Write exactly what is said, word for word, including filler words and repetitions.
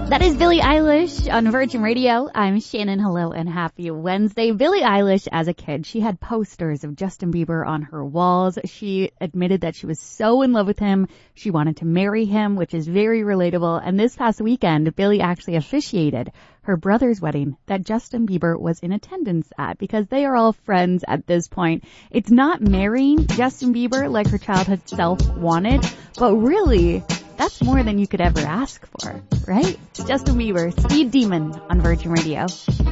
That is Billie Eilish on Virgin Radio. I'm Shannon. Hello and happy Wednesday. Billie Eilish, as a kid, she had posters of Justin Bieber on her walls. She admitted that she was so in love with him. She wanted to marry him, which is very relatable. And this past weekend, Billie actually officiated her brother's wedding that Justin Bieber was in attendance at because they are all friends at this point. It's not marrying Justin Bieber like her childhood self wanted, but really, that's more than you could ever ask for, right? Justin Bieber, Speed Demon on Virgin Radio.